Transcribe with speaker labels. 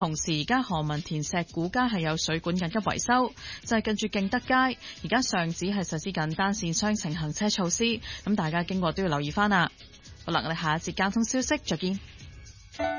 Speaker 1: 同時而家何文田石鼓街係有水管緊急維修，就係近住敬德街，而家上址係實施緊單線雙程行車措施，咁大家經過都要留意翻啦。好啦，我哋下一節交通消息再見。